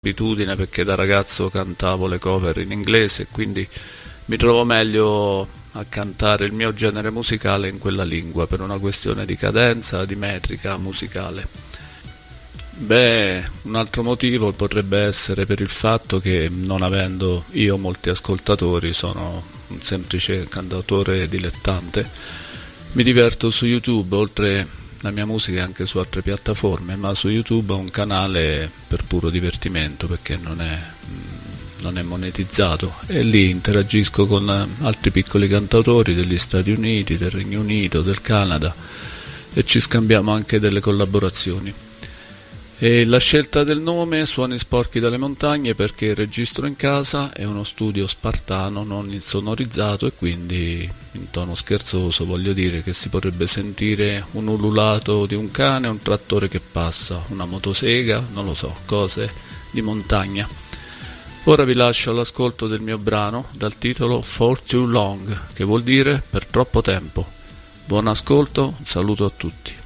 abitudine perché da ragazzo cantavo le cover in inglese e quindi mi trovo meglio a cantare il mio genere musicale in quella lingua per una questione di cadenza, di metrica musicale. Beh, un altro motivo potrebbe essere per il fatto che non avendo io molti ascoltatori, sono un semplice cantautore dilettante, mi diverto su YouTube, oltre la mia musica anche su altre piattaforme, ma su YouTube ho un canale per puro divertimento perché non è monetizzato e lì interagisco con altri piccoli cantautori degli Stati Uniti, del Regno Unito, del Canada e ci scambiamo anche delle collaborazioni. E la scelta del nome Suoni Sporchi dalle Montagne perché il registro in casa è uno studio spartano non insonorizzato e quindi in tono scherzoso voglio dire che si potrebbe sentire un ululato di un cane, un trattore che passa, una motosega, non lo so, cose di montagna. Ora vi lascio all'ascolto del mio brano dal titolo For Too Long, che vuol dire per troppo tempo. Buon ascolto, un saluto a tutti.